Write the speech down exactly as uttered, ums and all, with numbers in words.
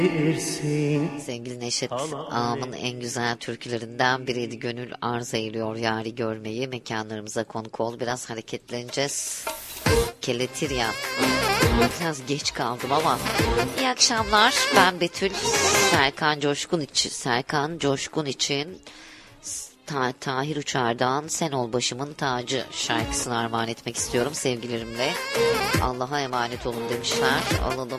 Sevgili Neşet Ağam'ın en güzel türkülerinden biriydi. Gönül arz eyliyor yari görmeyi. Mekanlarımıza konuk ol. Biraz hareketleneceğiz. Keletir ya. Biraz geç kaldım ama. İyi akşamlar. Ben Betül. Serkan Coşkun için, Serkan Coşkun için Ta- Tahir Uçar'dan Sen Ol Başımın Tacı şarkısını armağan etmek istiyorum sevgilerimle. Allah'a emanet olun demişler. Alalım.